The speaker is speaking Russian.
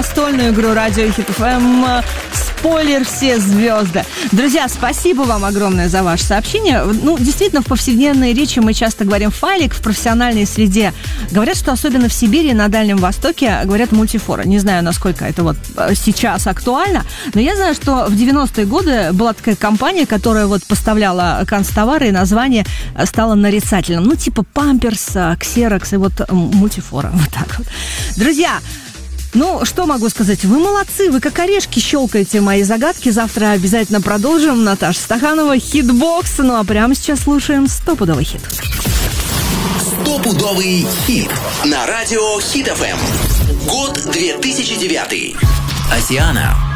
настольную игру «Радио Хит ФМ». Спойлер «Все звезды». Друзья, спасибо вам огромное за ваше сообщение. Ну, действительно, в повседневной речи мы часто говорим «файлик», в профессиональной среде говорят, что особенно в Сибири и на Дальнем Востоке говорят «мультифора». Не знаю, насколько это вот сейчас актуально, но я знаю, что в 90-е годы была такая компания, которая вот поставляла канцтовары, и название стало нарицательным. Ну, типа «Памперс», «Ксерокс» и вот «мультифора». Вот так вот. Друзья, ну, что могу сказать? Вы молодцы, вы как орешки щелкаете мои загадки. Завтра обязательно продолжим. Наташа Стаханова, Хитбокс. Ну, а прямо сейчас слушаем стопудовый хит. Стопудовый хит на радио Хит ФМ. Год 2009. Асиана.